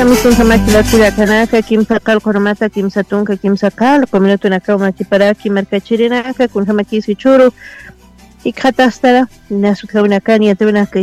Kamisun Hamakila Kanaka, Kim Sakal Koromata, Kim Satunka, Kim Sakal, Comino Nakao Machiparaki, Marcachirinaka, con Hamakisi Churu, y Katastara, Nasukawinakani, Atuna